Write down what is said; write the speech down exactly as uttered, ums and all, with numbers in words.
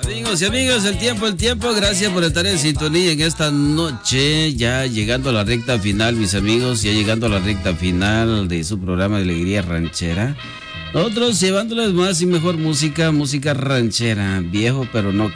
Amigos y amigas, el tiempo, el tiempo, gracias por estar en sintonía en esta noche, ya llegando a la recta final, mis amigos, ya llegando a la recta final de su programa de Alegría Ranchera. Nosotros llevándoles más y mejor música, música ranchera, viejo pero no